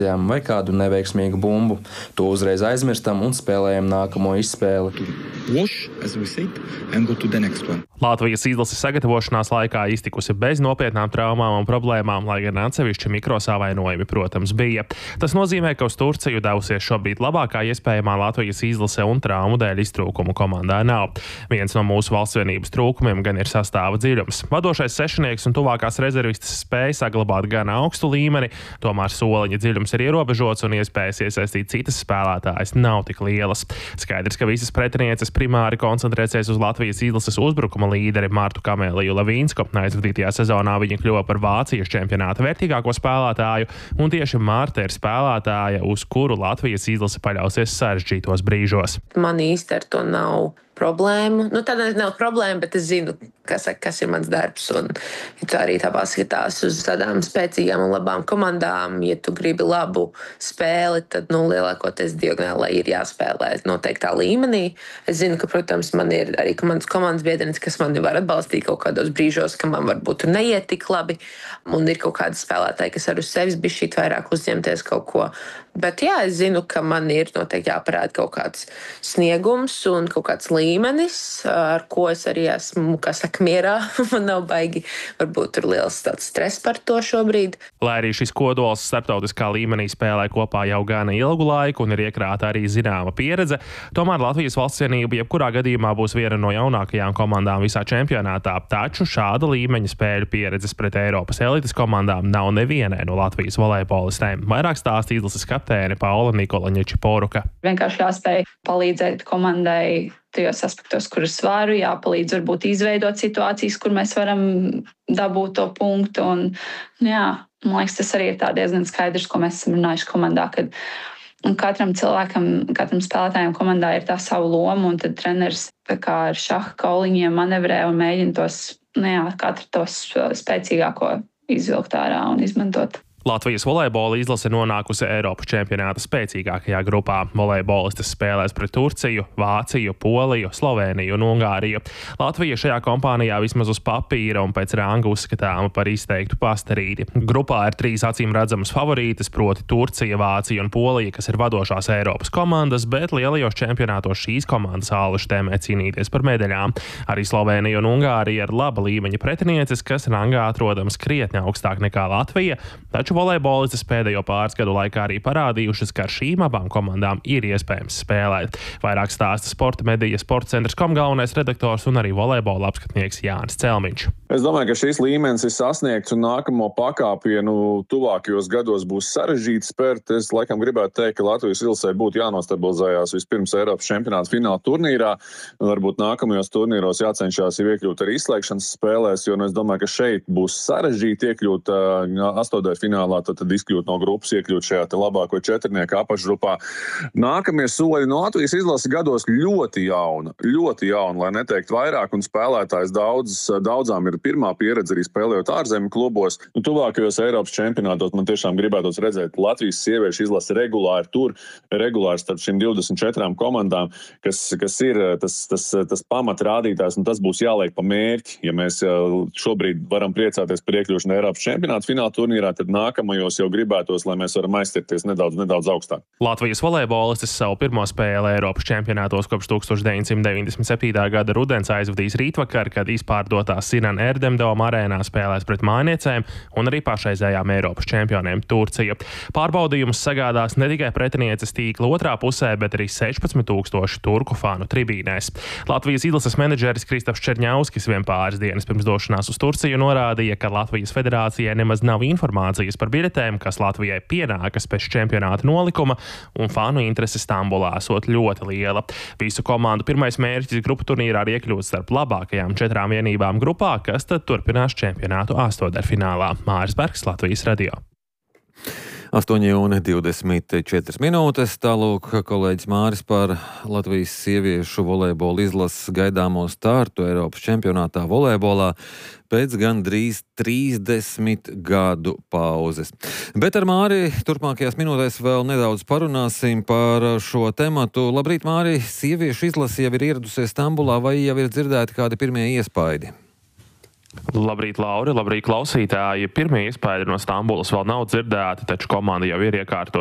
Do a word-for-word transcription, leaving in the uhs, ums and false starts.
vai kādu neveiksmīgu bumbu. To uzreiz aizmirstam un spēlējam nākamo izspēli. Latvijas izlases sagatavošanās laikā iztikusi bez nopietnām traumām un problēmām, lai gan atsevišķi mikrosavainojumi, protams, bija. Tas nozīmē, ka uz Turciju devusies šobrīd labākā iespējamā Latvijas izlase un traumu dēļ iztrūkumu komandā nav. Viens no mūsu valstsvienības trūkumiem gan ir sastāva dziļums. Vadošais sešnieks un tuvākās rezervistes spēja saglabāt gan augstu līmeni, tomēr soliņa dziļums ir ierobežots un iespējas iesaistīt citas spēlētājas nav tik lielas. Skaidrs, ka visas pretinieces primāri koncentrēsies uz Latvijas izlases uzbrukuma līderi Martu Kamēliju Lavīnsku. Aizvadītajā sezonā viņa kļuva par Vācijas čempionāta vērtīgāko spēlētāju, un tieši Marta ir spēlētāja, uz kuru Latvijas izlase paļausies sarežģītos brīžos. Man īsti ar to nav problēmu. Nu, tā nav problēma, bet es zinu, kas, kas ir mans darbs. Un, ja tu arī tā paskatās uz tādām spēcīgām un labām komandām, ja tu gribi labu spēli, tad nu, lielākoties diagonālai ir jāspēlē noteiktā līmenī. Es zinu, ka, protams, man ir arī mans komandas biedrenis, kas mani var atbalstīt kaut kādos brīžos, ka man varbūt tur neiet tik labi. Un ir kaut kādi spēlētāji, kas ar uz sevis bišķīt vairāk uzņemties kaut ko. Bet jā, es zinu, ka man ir noteikti jāparāda kaut kāds sniegums un kaut kāds līmenis, ar ko es arī esmu, kā saka, mierā. Man nav baigi, varbūt tur liels tāds stress par to šobrīd. Lai arī šis kodols starptautiskā līmenī spēlē kopā jau gana ilgu laiku un ir iekrāta arī zināma pieredze, tomēr Latvijas valstsvienība jebkurā gadījumā būs viena no jaunākajām komandām visā čempionātā. Taču šāda līmeņa spēļu pieredzes pret Eiropas elites komandām nav nevienai no Latvijas volejbolistēm. Vairāk stāsta izlases kapteine Paula Nikolaņa-Čiporuka. Vienkārši jāspēj palīdzēt komandai tajos aspektos, kurus varu, jāpalīdz varbūt izveidot situācijas, kur mēs varam dabūt to punktu. Un, jā, man liekas, tas arī ir tā diezgan skaidrs, ko mēs esam runājuši komandā, kad katram cilvēkam, katram spēlētājam komandā ir tā savu lomu, un tad treneris tā kā ar šaha kauliņiem manevrē un mēģina tos, nu jā, katru tos spēcīgāko izvilkt ārā un izmantot. Latvijas volejbola izlase nonākusi Eiropas čempionāta spēcīgākajā grupā. Volejbolistes spēlēs pret Turciju, Vāciju, Poliju, Slovēniju un Ungāriju. Latvija šajā kompānijā vismaz uz papīra un pēc ranga uzskatāma par izteiktu pastarīti. Grupā ir trīs acīm redzamas favorītes, proti Turcija, Vācija un Polija, kas ir vadošās Eiropas komandas, bet lielajos čempionātos šīs komandas āluši tēmē cīnīties par medaļām. Arī Slovēnija un Ungārija ir laba līmeņa pretinieces, kas rangā atrodams krietni augstāk nekā Latvija, taču volejbolistes pēdējo pāris gadu laikā arī parādījušas, ka ar šīm abām komandām ir iespējams spēlēt. Vairāk stāsta sporta medija Sporta centrs kom galvenais redaktors un arī volejbola apskatnieks Jānis Celmiņš. Es domāju, ka šīs līmenis ir sasniegts un nākamo pakāpienu tuvākajos gados būs sarežģīti spērt. Es laikam gribētu teikt, ka Latvijas izlasē būtu jānostabilizējās vispirms Eiropas čempionāta fināla turnīrā, un varbūt nākamajos turnīros jācenšās jau iekļūt arī izslēgšanas spēlēs, jo nu, es domāju, ka šeit būs sarežģīti iekļūt uh, astotdaļfinālā. Tad, tad izkļūt no grupas, iekļūt šajā te labāko četrnieku apakšgrupā. Nākamie soļi no Latvijas izlases gados ļoti jauna, ļoti jauna, lai neteikt vairāk, un spēlētājs daudz, daudzām ir pirmā pieredze arī spēlējot ārzemju klubos. Nu, tuvākajos Eiropas čempionātos man tiešām gribētos redzēt Latvijas sieviešu izlase regulāri tur, regulāri starp šīm divdesmit četrām komandām, kas, kas ir tas, tas, tas pamatrādītājs, un tas būs jāliek pa mērķi. Ja mēs šobrīd varam priecāties par iekļūšanu Eiropas čempionāta fināla turnīrā, tad nākamajos jau gribētos, lai mēs varam aizstirties nedaudz, nedaudz augstāk. Latvijas volejbolistes savu pirmo spēli Eiropas čempionātos kopš tuksstoš deviņsimt deviņdesmit septītā gada rudens aizvadīs rītvakar, kad izpārdotā Sinan Erdemdoma arēnā spēlēs pret mājniecēm un arī pašreizējām Eiropas čempioniem Turcija. Pārbaudījumus sagādās ne tikai pretinieces tīkla otrā pusē, bet arī sešpadsmit tūkstoši turku fanu tribīnēs. Latvijas izlases menedžeris Kristofs Čerņauskis vien pāris dienas pirms došanās uz Turciju norādīja, ka Latvijas federācijai nemaz nav informācijas par biļetēm, kas Latvijai pienākas pēc čempionāta nolikuma, un fanu interese Stambulā esot ļoti liela. Visu komandu pirmais mērķis grupu turnīrā ir iekļūt starp labākajām četrām vienībām grupā, kas tad turpinās čempionātu astotdaļfinālā. Māris Bergs, Latvijas radio. astoņi un divdesmit četras minūtes. Tālūk kolēģis Māris par Latvijas sieviešu volejbola izlases gaidāmo startu Eiropas čempionātā volejbolā pēc gandrīz trīsdesmit gadu pauzes. Bet ar Māri turpmākajās minūtēs vēl nedaudz parunāsim par šo tematu. Labrīt, Māri! Sieviešu izlase jau ir ieradusies Stambulā, vai jau ir dzirdēti kādi pirmie iespaidi? Labrīt, Lauri, labrīt, klausītāji. Pirmie iespējas no Stambulas vēl nav dzirdēti, taču komanda jau ir iekārtota